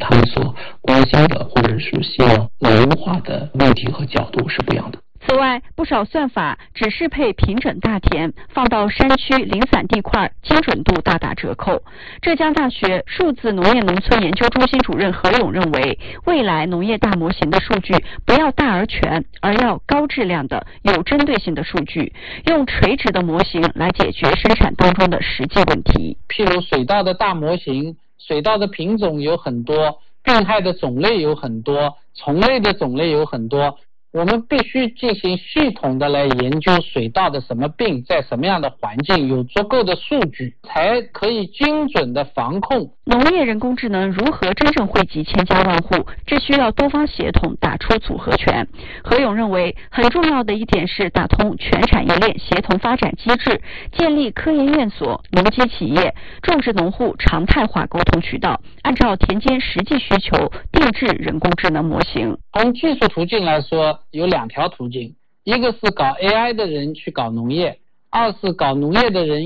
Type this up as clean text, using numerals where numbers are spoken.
他们所关心的或者是希望优化的问题和角度是不一样的。 此外，不少算法只适配平整大田，放到山区零散地块，精准度大打折扣。浙江大学数字农业农村研究中心主任何勇认为，未来农业大模型的数据不要大而全，而要高质量的、有针对性的数据，用垂直的模型来解决生产当中的实际问题。 譬如水稻的大模型，水稻的品种有很多，病害的种类有很多，虫类的种类有很多。我们必须进行系统的来研究水稻的什么病，在什么样的环境，有足够的数据，才可以精准的防控。 农业人工智能如何真正惠及千家万户，这需要多方协同，打出组合拳。何勇认为，很重要的一点是打通全产业链协同发展机制，建立科研院所、农机企业、种植农户常态化沟通渠道，按照田间实际需求定制人工智能模型。 从技术途径来说，有两条途径，一个是搞 AI 的人去搞农业，二是搞农业的人